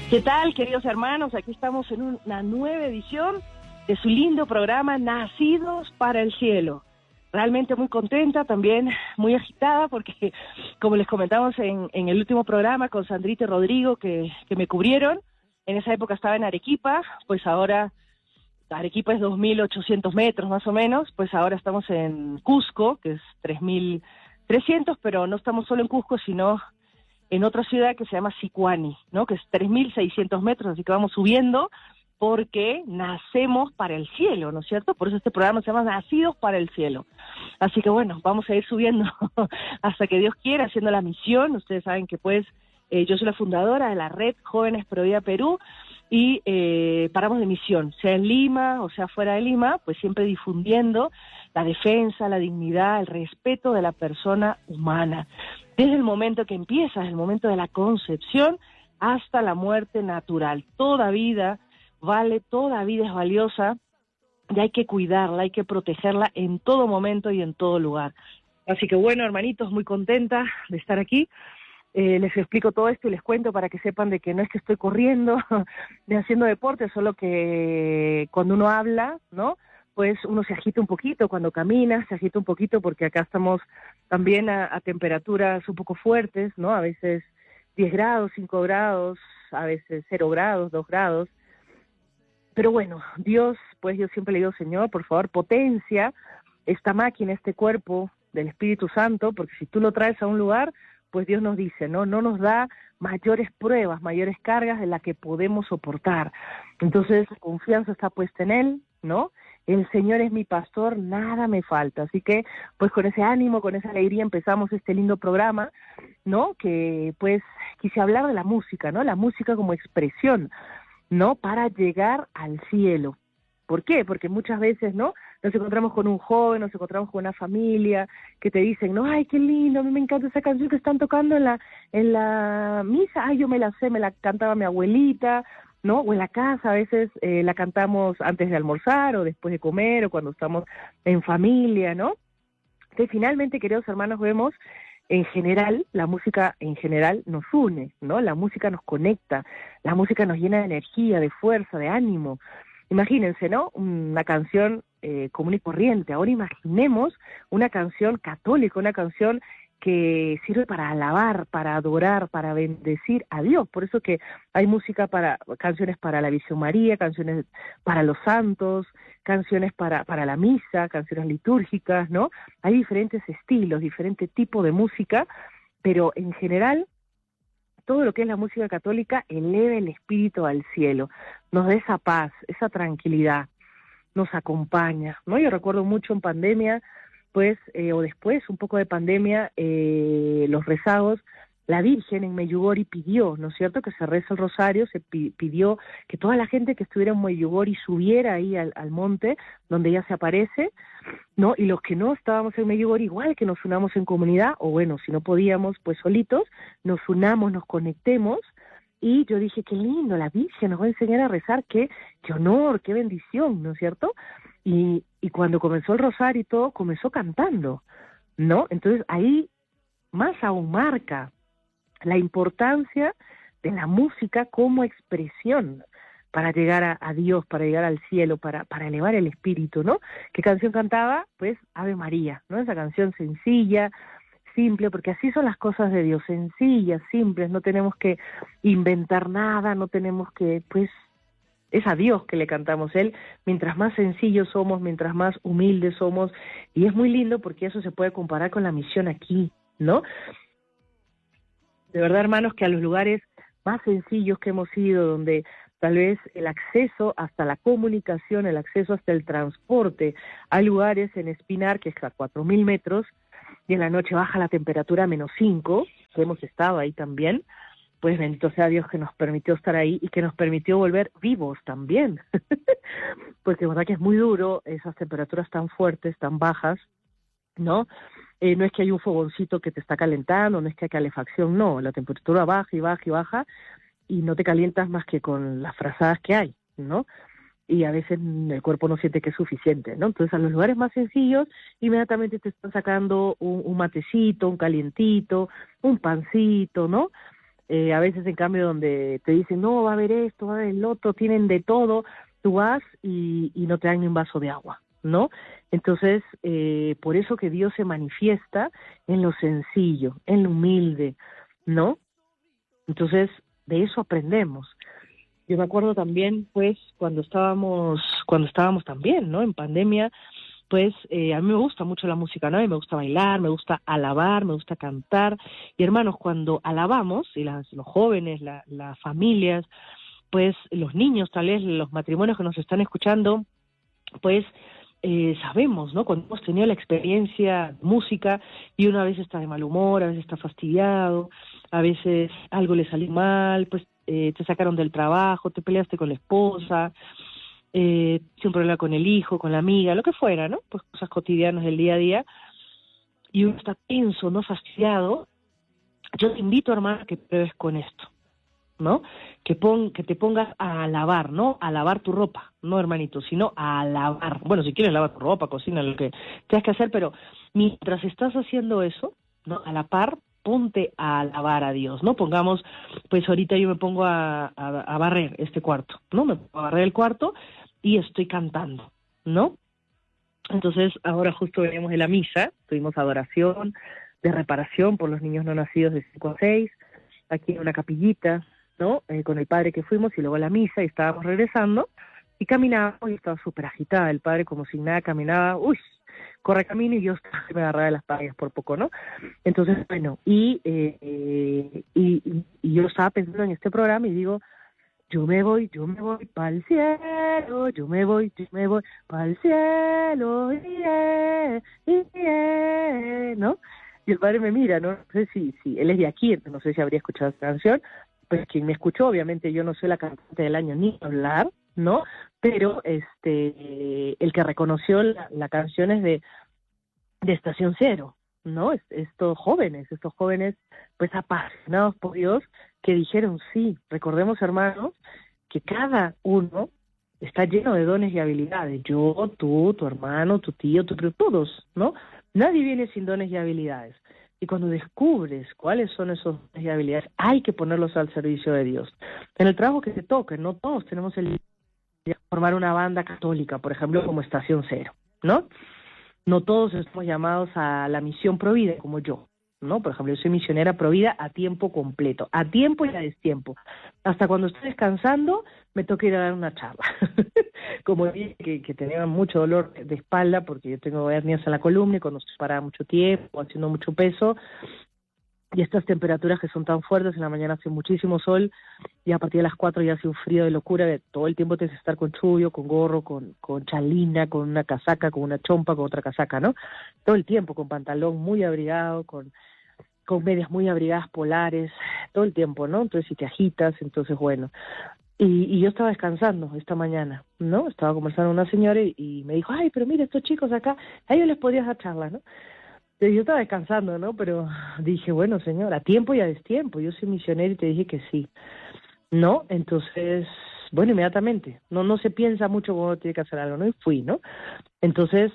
¿Qué tal, queridos hermanos? Aquí estamos en una nueva edición de su lindo programa Nacidos para el Cielo. Realmente muy contenta, también muy agitada, porque como les comentamos en el último programa con Sandrita y Rodrigo que me cubrieron, en esa época estaba en Arequipa, pues ahora Arequipa es 2.800 metros más o menos, pues ahora estamos en Cusco, que es 3.300, pero no estamos solo en Cusco, sino en otra ciudad que se llama Sicuani, ¿no? Que es 3.600 metros, así que vamos subiendo porque nacemos para el cielo, ¿no es cierto? Por eso este programa se llama Nacidos para el Cielo. Así que bueno, vamos a ir subiendo hasta que Dios quiera, haciendo la misión. Ustedes saben que pues yo soy la fundadora de la Red Jóvenes Pro Vida Perú y paramos de misión, sea en Lima o sea fuera de Lima, pues siempre difundiendo la defensa, la dignidad, el respeto de la persona humana. Desde el momento que empieza, desde el momento de la concepción hasta la muerte natural. Toda vida vale, toda vida es valiosa y hay que cuidarla, hay que protegerla en todo momento y en todo lugar. Así que bueno, hermanitos, muy contenta de estar aquí. Les explico todo esto y les cuento para que sepan de que no es que estoy corriendo ni haciendo deporte, solo que cuando uno habla, ¿no?, pues uno se agita un poquito, cuando camina se agita un poquito, porque acá estamos también a temperaturas un poco fuertes, ¿no? A veces 10 grados, 5 grados, a veces 0 grados, 2 grados. Pero bueno, Dios, pues yo siempre le digo, Señor, por favor, potencia esta máquina, este cuerpo del Espíritu Santo, porque si tú lo traes a un lugar, pues Dios nos dice, no nos da mayores pruebas, mayores cargas de las que podemos soportar. Entonces, la confianza está puesta en Él, ¿no? El Señor es mi pastor, nada me falta. Así que, pues con ese ánimo, con esa alegría empezamos este lindo programa, ¿no? Que, pues, quise hablar de la música, ¿no? La música como expresión, ¿no? Para llegar al cielo. ¿Por qué? Porque muchas veces, ¿no?, nos encontramos con un joven, nos encontramos con una familia que te dicen, no, ay, qué lindo, a mí me encanta esa canción que están tocando en la misa, ay, yo me la sé, me la cantaba mi abuelita, ¿no? O en la casa a veces la cantamos antes de almorzar o después de comer o cuando estamos en familia, ¿no? Entonces, finalmente, queridos hermanos, vemos en general, la música en general nos une, ¿no? La música nos conecta, la música nos llena de energía, de fuerza, de ánimo. Imagínense, ¿no?, una canción común y corriente. Ahora imaginemos una canción católica, una canción que sirve para alabar, para adorar, para bendecir a Dios. Por eso que hay música canciones para la Virgen María, canciones para los santos, canciones para la misa, canciones litúrgicas, ¿no? Hay diferentes estilos, diferentes tipos de música, pero en general todo lo que es la música católica eleva el espíritu al cielo, nos da esa paz, esa tranquilidad, nos acompaña, ¿no? Yo recuerdo mucho en pandemia, pues, o después, un poco de pandemia, los rezagos, la Virgen en Medjugorje pidió, ¿no es cierto?, que se reza el rosario, se pidió que toda la gente que estuviera en Medjugorje subiera ahí al monte, donde ella se aparece, ¿no? Y los que no estábamos en Medjugorje, igual que nos unamos en comunidad, o bueno, si no podíamos, pues solitos, nos unamos, nos conectemos, y yo dije, qué lindo, la Virgen nos va a enseñar a rezar, qué honor, qué bendición, ¿no es cierto? Y cuando comenzó el rosario y todo, comenzó cantando, ¿no? Entonces ahí más aún marca la importancia de la música como expresión para llegar a Dios, para llegar al cielo, para elevar el espíritu, ¿no? ¿Qué canción cantaba? Pues Ave María, ¿no? Esa canción sencilla, simple, porque así son las cosas de Dios, sencillas, simples, no tenemos que inventar nada, no tenemos que, pues, es a Dios que le cantamos. Él, mientras más sencillos somos, mientras más humildes somos, y es muy lindo porque eso se puede comparar con la misión aquí, ¿no? De verdad, hermanos, que a los lugares más sencillos que hemos ido, donde tal vez el acceso hasta la comunicación, el acceso hasta el transporte, hay lugares en Espinar que es a 4.000 metros, y en la noche baja la temperatura a -5, que hemos estado ahí también, pues bendito sea Dios que nos permitió estar ahí y que nos permitió volver vivos también, porque de verdad que es muy duro esas temperaturas tan fuertes, tan bajas, ¿no? No es que hay un fogoncito que te está calentando, no es que hay calefacción, no, la temperatura baja y baja y baja, y no te calientas más que con las frazadas que hay, ¿no? Y a veces el cuerpo no siente que es suficiente, ¿no? Entonces a los lugares más sencillos, inmediatamente te están sacando un matecito, un calientito, un pancito, ¿no? A veces, en cambio, donde te dicen, no, va a haber esto, va a haber el otro, tienen de todo, tú vas y no te dan ni un vaso de agua, ¿no? Entonces, por eso que Dios se manifiesta en lo sencillo, en lo humilde, ¿no? Entonces, de eso aprendemos. Yo me acuerdo también, pues, cuando estábamos también, ¿no? En pandemia, pues, a mí me gusta mucho la música, ¿no? Y me gusta bailar, me gusta alabar, me gusta cantar. Y hermanos, cuando alabamos, y los jóvenes, las familias, pues, los niños, tal vez, los matrimonios que nos están escuchando, pues, sabemos, ¿no? Cuando hemos tenido la experiencia de música y uno a veces está de mal humor, a veces está fastidiado, a veces algo le salió mal, pues te sacaron del trabajo, te peleaste con la esposa, un problema con el hijo, con la amiga, lo que fuera, ¿no? Pues cosas cotidianas del día a día, y uno está tenso, ¿no? Fastidiado. Yo te invito, hermana, a que pruebes con esto, ¿no? Que te pongas a lavar, ¿no? A lavar tu ropa, no, hermanito, sino a lavar. Bueno, si quieres lavar tu ropa, cocina, lo que tengas que hacer, pero mientras estás haciendo eso, ¿no? A la par, ponte a alabar a Dios, ¿no? Pongamos, pues ahorita yo me pongo a barrer este cuarto, ¿no? Me pongo a barrer el cuarto y estoy cantando, ¿no? Entonces, ahora justo veníamos de la misa, tuvimos adoración de reparación por los niños no nacidos de 5 a 6, aquí en una capillita, ¿no? Con el padre que fuimos, y luego a la misa, y estábamos regresando, y caminábamos, y estaba súper agitada, el padre como si nada caminaba, uy, corre camino, y yo me agarraba de las paredes por poco, ¿no? Entonces, bueno, y yo estaba pensando en este programa, y digo, yo me voy para el cielo, yo me voy para el cielo, ¿no? Y el padre me mira, no sé si él es de aquí, entonces no sé si habría escuchado esta canción, pues quien me escuchó, obviamente yo no soy la cantante del año ni hablar, ¿no? Pero el que reconoció la canción es de Estación Cero, ¿no? Estos jóvenes, pues apasionados por Dios, que dijeron sí. Recordemos, hermanos, que cada uno está lleno de dones y habilidades. Yo, tú, tu hermano, tu tío, tu primo, todos, ¿no? Nadie viene sin dones y habilidades. Y cuando descubres cuáles son esos dones y habilidades, hay que ponerlos al servicio de Dios. En el trabajo que te toque, no todos tenemos el de formar una banda católica, por ejemplo, como Estación Cero, ¿no? No todos estamos llamados a la misión Provida, como yo, ¿no? Por ejemplo, yo soy misionera Provida a tiempo completo, a tiempo y a destiempo. Hasta cuando estoy descansando, me toca ir a dar una charla. Como dije que tenía mucho dolor de espalda, porque yo tengo hernias en la columna, y cuando estoy parada mucho tiempo, haciendo mucho peso, y estas temperaturas que son tan fuertes, en la mañana hace muchísimo sol, y a partir de las 4 ya hace un frío de locura, de todo el tiempo tienes que estar con chullo, con gorro, con chalina, con una casaca, con una chompa, con otra casaca, ¿no? Todo el tiempo con pantalón muy abrigado, con medias muy abrigadas polares, todo el tiempo, ¿no? Entonces si te agitas, entonces bueno. Y yo estaba descansando esta mañana, ¿no? Estaba conversando con una señora y me dijo, ay, pero mira, estos chicos acá, a ellos les podrías dar charlas, ¿no? Yo estaba descansando, ¿no? Pero dije, bueno, señor, a tiempo y a destiempo. Yo soy misionero y te dije que sí, ¿no? Entonces, bueno, inmediatamente. No se piensa mucho cuando tiene que hacer algo, ¿no? Y fui, ¿no? Entonces,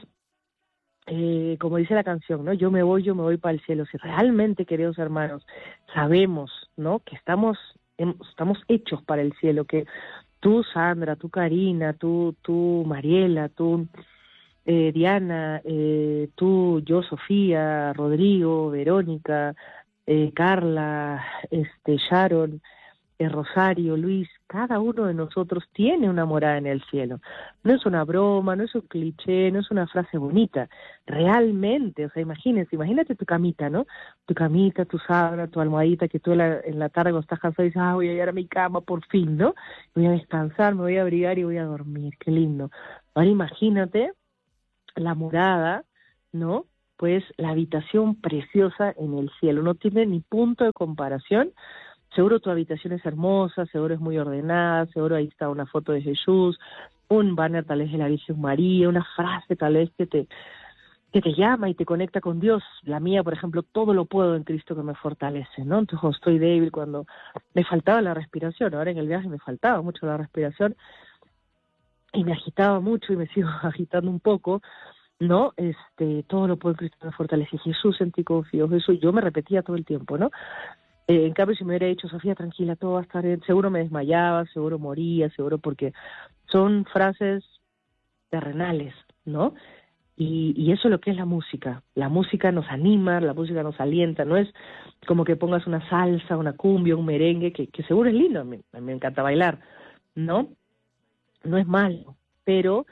como dice la canción, ¿no? Yo me voy para el cielo. Si realmente, queridos hermanos, sabemos, ¿no? Que estamos hechos para el cielo, que tú, Sandra, tú, Karina, tú, Mariela, tú... Diana, tú, yo, Sofía, Rodrigo, Verónica, Carla, Sharon, Rosario, Luis, cada uno de nosotros tiene una morada en el cielo. No es una broma, no es un cliché, no es una frase bonita. Realmente, o sea, imagínate tu camita, ¿no? Tu camita, tu sábana, tu almohadita, que tú en la tarde cuando estás cansado dices, voy a llegar a mi cama por fin, ¿no? Voy a descansar, me voy a abrigar y voy a dormir. Qué lindo. Ahora imagínate la morada, ¿no? Pues la habitación preciosa en el cielo, no tiene ni punto de comparación. Seguro tu habitación es hermosa, seguro es muy ordenada, seguro ahí está una foto de Jesús, un banner tal vez de la Virgen María, una frase tal vez que te llama y te conecta con Dios. La mía, por ejemplo, todo lo puedo en Cristo que me fortalece, ¿no? Entonces, cuando estoy débil, cuando me faltaba la respiración, ahora en el viaje me faltaba mucho la respiración, y me agitaba mucho y me sigo agitando un poco, ¿no? Todo lo puedo en Cristo me fortalece. Jesús en ti confío, Jesús. Yo me repetía todo el tiempo, ¿no? En cambio, si me hubiera dicho, Sofía, tranquila, todo va a estar bien, seguro me desmayaba, seguro moría, seguro, porque son frases terrenales, ¿no? Y eso es lo que es la música. La música nos anima, la música nos alienta, no es como que pongas una salsa, una cumbia, un merengue, que seguro es lindo, me encanta bailar, ¿no? No es malo, pero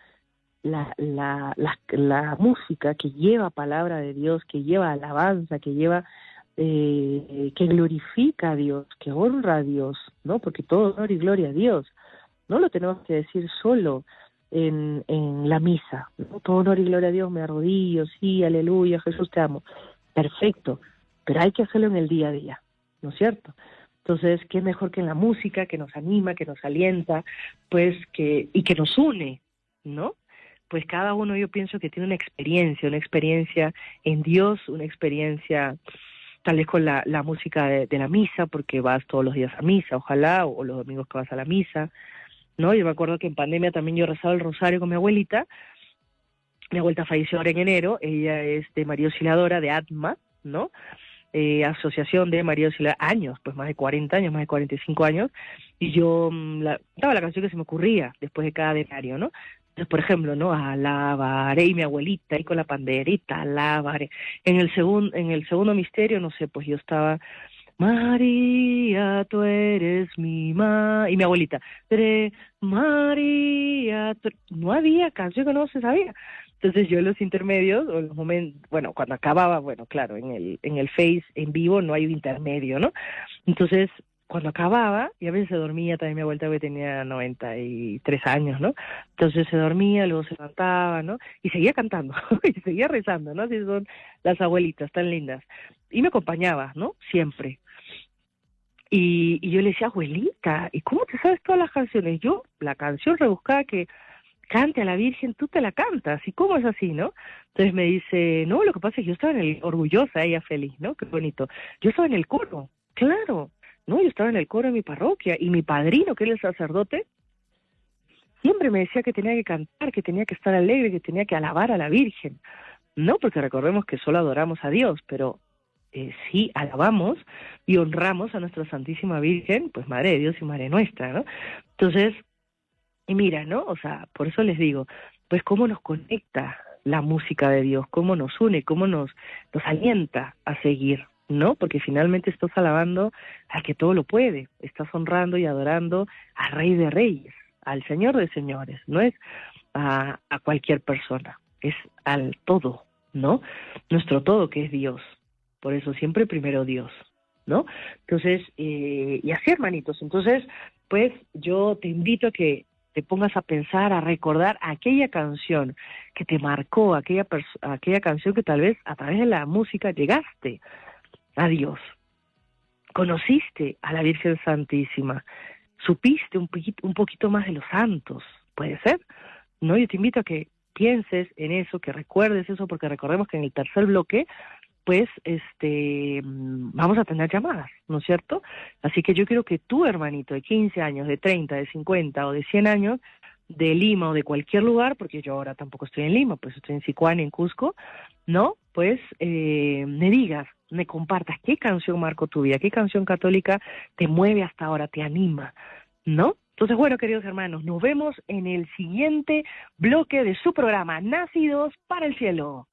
la música que lleva palabra de Dios, que lleva alabanza, que lleva, que glorifica a Dios, que honra a Dios, ¿no? Porque todo honor y gloria a Dios. No lo tenemos que decir solo en la misa, ¿no? Todo honor y gloria a Dios, me arrodillo, sí, aleluya, Jesús te amo. Perfecto, pero hay que hacerlo en el día a día, ¿no es cierto? Entonces, qué mejor que en la música, que nos anima, que nos alienta, pues y que nos une, ¿no? Pues cada uno yo pienso que tiene una experiencia en Dios, una experiencia tal vez con la música de la misa, porque vas todos los días a misa, ojalá, o los domingos que vas a la misa, ¿no? Yo me acuerdo que en pandemia también yo rezaba el rosario con mi abuelita falleció ahora en enero, ella es de María Auxiliadora, de ATMA, ¿no? Asociación de María Auxiliadora, años, pues más de 40 años, más de 45 años, y yo cantaba la canción que se me ocurría después de cada denario, ¿no? Entonces, por ejemplo, ¿no? Alabaré, y mi abuelita ahí con la pandereta, alabaré. En el segundo misterio, no sé, pues yo estaba, María, tú eres mi y mi abuelita, María, no había canción que no se sabía. Entonces yo en los intermedios, o en los momentos, bueno, cuando acababa, bueno, claro, en el Face en vivo no hay un intermedio, ¿no? Entonces, cuando acababa, y a veces se dormía, también mi abuelita que tenía 93 años, ¿no? Entonces se dormía, luego se levantaba, ¿no? Y seguía cantando, y seguía rezando, ¿no? Así son las abuelitas tan lindas. Y me acompañaba, ¿no? Siempre. Y yo le decía, abuelita, ¿y cómo te sabes todas las canciones? Yo, la canción rebuscada que cante a la Virgen, tú te la cantas, ¿y cómo es así, no? Entonces me dice, no, lo que pasa es que yo estaba orgullosa, ella feliz, ¿no? Qué bonito. Yo estaba en el coro, claro, ¿no? Yo estaba en el coro de mi parroquia, y mi padrino, que era el sacerdote, siempre me decía que tenía que cantar, que tenía que estar alegre, que tenía que alabar a la Virgen, ¿no? Porque recordemos que solo adoramos a Dios, pero sí alabamos y honramos a nuestra Santísima Virgen, pues Madre de Dios y Madre nuestra, ¿no? Entonces, y mira, ¿no? O sea, por eso les digo, pues cómo nos conecta la música de Dios, cómo nos une, cómo nos alienta a seguir, ¿no? Porque finalmente estás alabando al que todo lo puede, estás honrando y adorando al Rey de Reyes, al Señor de Señores, no es a cualquier persona, es al todo, ¿no? Nuestro todo que es Dios, por eso siempre primero Dios, ¿no? Entonces, y así, hermanitos, entonces, pues yo te invito a que te pongas a pensar, a recordar aquella canción que te marcó, aquella canción que tal vez a través de la música llegaste a Dios, conociste a la Virgen Santísima, supiste un poquito más de los santos, ¿puede ser? No, yo te invito a que pienses en eso, que recuerdes eso, porque recordemos que en el tercer bloque pues vamos a tener llamadas, ¿no es cierto? Así que yo quiero que tú, hermanito, de 15 años, de 30, de 50 o de 100 años, de Lima o de cualquier lugar, porque yo ahora tampoco estoy en Lima, pues estoy en Sicuani, en Cusco, ¿no? Pues me digas, me compartas qué canción marcó tu vida, qué canción católica te mueve hasta ahora, te anima, ¿no? Entonces, bueno, queridos hermanos, nos vemos en el siguiente bloque de su programa, Nacidos para el Cielo.